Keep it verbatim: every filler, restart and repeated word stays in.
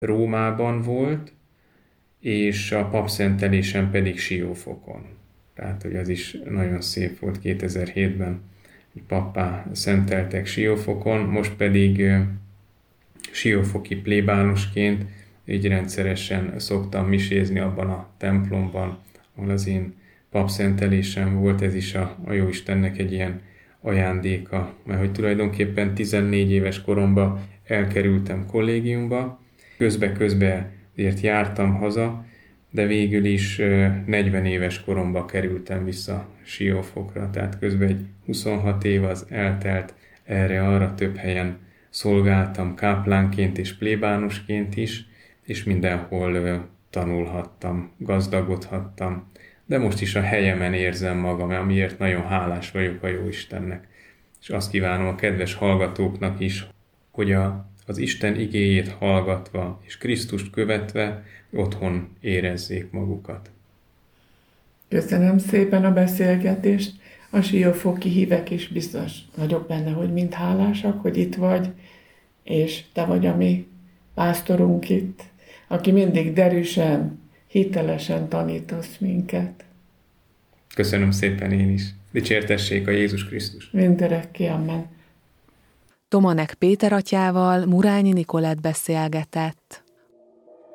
Rómában volt, és a papszentelésen pedig Siófokon. Tehát, hogy az is nagyon szép volt, kétezer-hétben pappá szenteltek Siófokon, most pedig siófoki plébánusként így rendszeresen szoktam misézni abban a templomban, ahol az én papszentelésem volt. Ez is a, a Jóistennek egy ilyen ajándéka, mert hogy tulajdonképpen tizennégy éves koromban elkerültem kollégiumba, közbe-közbe azért jártam haza, de végül is negyven éves koromban kerültem vissza Siófokra, tehát közben egy huszonhat év az eltelt, erre-arra több helyen szolgáltam káplánként és plébánusként is, és mindenhol tanulhattam, gazdagodhattam, de most is a helyemen érzem magam, amiért nagyon hálás vagyok a Jóistennek. És azt kívánom a kedves hallgatóknak is, hogy a, az Isten igéjét hallgatva és Krisztust követve otthon érezzék magukat. Köszönöm szépen a beszélgetést. A siófoki hívek is biztos vagyok benne, hogy mind hálásak, hogy itt vagy, és te vagy a mi pásztorunk itt, aki mindig derűsen, hitelesen tanítasz minket. Köszönöm szépen én is. Dicsértessék a Jézus Krisztus. Mindörökké, amen. Tomanek Péter atyával Murányi Nikolett beszélgetett.